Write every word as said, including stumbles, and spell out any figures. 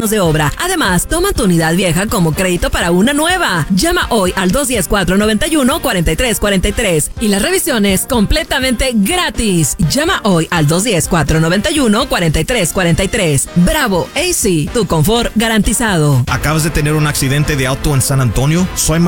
manos de obra. Además, toma tu unidad vieja como crédito para una nueva. Llama hoy al dos uno cero, cuatro nueve uno, cuatro tres cuatro tres y la revisión es completamente gratis. Llama hoy al dos uno cero, cuatro nueve uno, cuatro tres cuatro tres. Bravo A C, tu confort garantizado. ¿Acabas de tener un accidente de auto en San Antonio? Soy